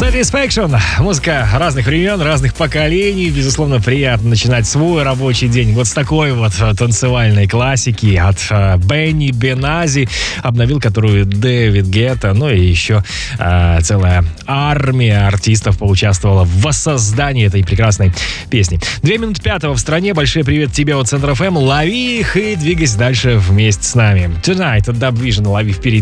Satisfaction. Музыка разных времен, разных поколений. Безусловно, приятно начинать свой рабочий день вот с такой вот танцевальной классики от Бенни Бенази, обновил которую Дэвид Гетта. Ну и еще целая армия артистов поучаствовала в воссоздании этой прекрасной песни. 2:05 в стране. Большой привет тебе от Центра ФМ. Лови их и двигайся дальше вместе с нами. Tonight от Dub Vision. Лови впереди.